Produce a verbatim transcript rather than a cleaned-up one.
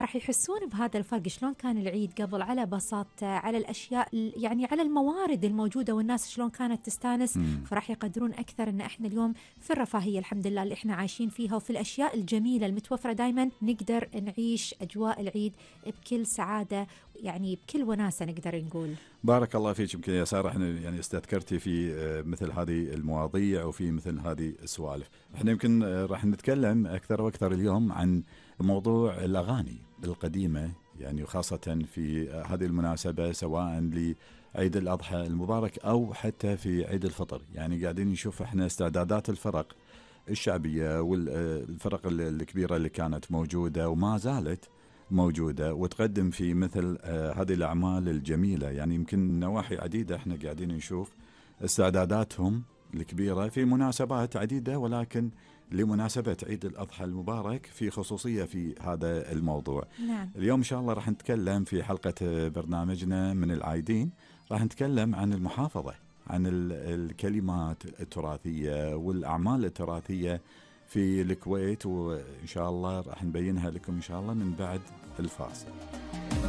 راح يحسون بهذا الفرق، شلون كان العيد قبل، على بساطته، على الأشياء ال- يعني على الموارد الموجودة والناس شلون كانت تستانس. مم. فراح يقدرون أكثر أن إحنا اليوم في الرفاهية الحمد لله اللي إحنا عايشين فيها، وفي الأشياء الجميلة المتوفرة دايما نقدر نعيش أجواء العيد بكل سعادة، يعني بكل وناسة نقدر نقول. بارك الله فيك. يمكن يا سارة احنا يعني استذكرتي في آه، مثل هذه المواضيع وفي مثل هذه السوالف. احنا يمكن آه، راح نتكلم اكثر واكثر اليوم عن موضوع الاغاني القديمة، يعني وخاصة في آه، هذه المناسبة، سواء لعيد الاضحى المبارك او حتى في عيد الفطر. يعني قاعدين نشوف احنا استعدادات الفرق الشعبية والفرق الكبيرة اللي كانت موجودة وما زالت موجودة وتقدم في مثل آه، هذه الأعمال الجميلة. يعني يمكن نواحي عديدة احنا قاعدين نشوف استعداداتهم الكبيرة في مناسبات عديدة، ولكن لمناسبة عيد الأضحى المبارك في خصوصية في هذا الموضوع. نعم. اليوم إن شاء الله راح نتكلم في حلقة آه، برنامجنا من العايدين، راح نتكلم عن المحافظة، عن ال- الكلمات التراثية والأعمال التراثية في الكويت، وإن شاء الله راح نبينها لكم إن شاء الله من بعد الفاصل.